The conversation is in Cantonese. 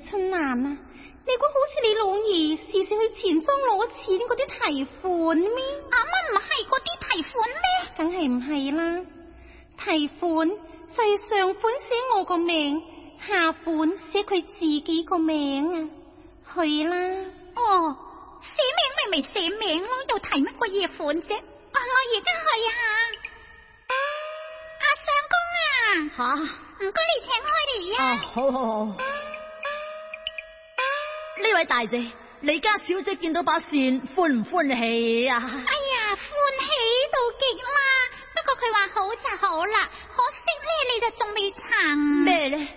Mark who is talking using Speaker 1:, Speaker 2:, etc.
Speaker 1: 春蘭啊，你估好似你老兒時時去錢莊攞錢嗰啲提款咩？
Speaker 2: 乜唔係嗰啲提款咩？
Speaker 1: 梗係唔係啦，提款就係上款寫我個名，下款寫佢自己個名啊。去啦。
Speaker 2: 哦，寫名咪寫名咯，又提乜鬼嘢款啫？我而家去啊。相公啊，唔該你請開嚟啊。
Speaker 3: 好好好。呢位大姐，你家小姐見到把扇歡唔歡喜啊？
Speaker 2: 哎呀，歡喜到極啦！不過佢話好就好啦，可惜咧你就仲未曾
Speaker 3: 咩咧？